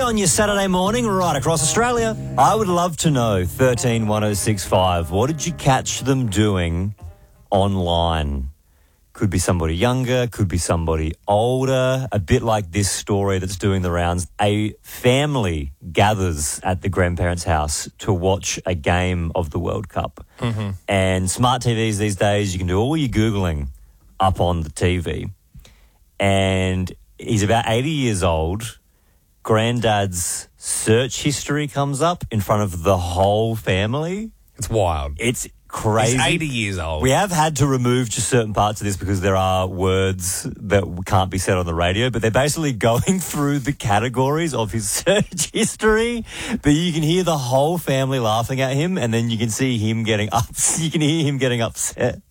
on your Saturday morning right across Australia. I would love to know, 131065, what did you catch them doing online? Could be somebody younger, could be somebody older, a bit like this story that's doing the rounds. A family gathers at the grandparents' house to watch a game of the World Cup. Mm-hmm. And smart TVs these days, you can do all your Googling up on the TV. And he's about 80 years old. Granddad's search history comes up in front of the whole family. It's wild. It's crazy. He's 80 years old. We have had to remove just certain parts of this because there are words that can't be said on the radio, but they're basically going through the categories of his search history. But you can hear the whole family laughing at him, and then you can see him getting you can hear him getting upset.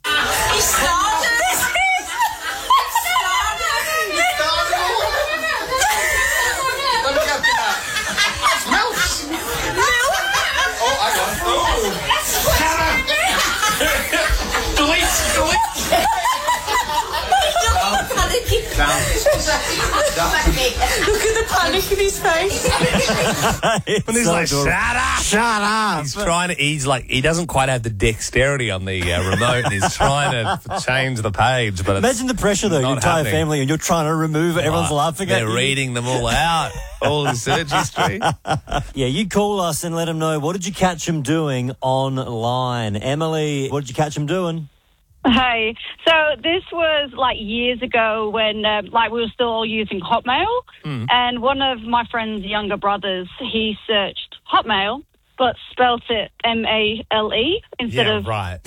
Look at the panic in his face. And he's like, shut up. Shut up. He's like, he doesn't quite have the dexterity on the remote, and he's trying to change the page. But imagine the pressure, though, your entire family, and you're trying to remove it. Everyone's laughing at you. They're reading them all out, all the search history. Yeah, you call us and let them know, what did you catch them doing online? Emily, what did you catch them doing? Hey, so this was like years ago when we were still all using Hotmail, and one of my friend's younger brothers, he searched Hotmail but spelt it M-A-L-E instead of... right.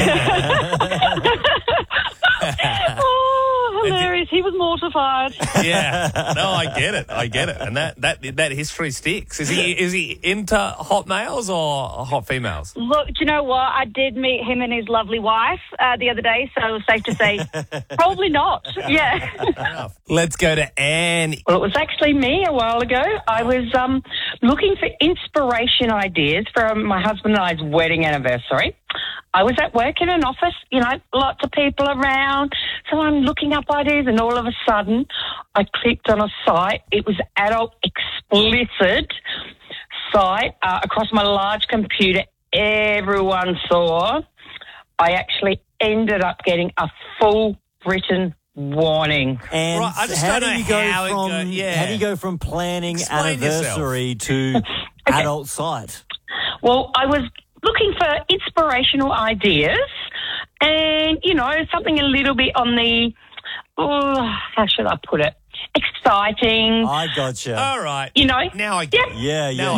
Oh, hilarious. He was mortified. Yeah. No, I get it. And that history sticks. Is he into hot males or hot females? Look, do you know what? I did meet him and his lovely wife the other day, so it's safe to say probably not. Yeah. Let's go to Anne. Well, it was actually me a while ago. I was looking for inspiration ideas for my husband and I's wedding anniversary. I was at work in an office, lots of people around. So I'm looking up ideas, and all of a sudden I clicked on a site. It was adult explicit site across my large computer. Everyone saw. I actually ended up getting a full written warning. And right, I just how don't do you know go how from how do you go from planning Explain anniversary to adult site? Well, I was looking for inspirational ideas and, something a little bit on the, how should I put it, exciting. I gotcha. All right. Now I get it. Yeah.